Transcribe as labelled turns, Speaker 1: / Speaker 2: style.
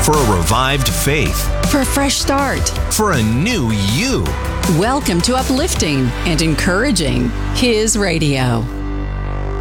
Speaker 1: For a revived faith.
Speaker 2: For a fresh start.
Speaker 1: For a new you.
Speaker 2: Welcome to Uplifting and Encouraging His Radio.